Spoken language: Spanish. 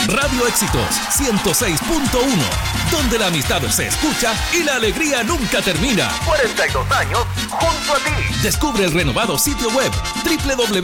Radio Éxitos 106.1, donde la amistad se escucha y la alegría nunca termina. 42 años junto a ti. Descubre el renovado sitio web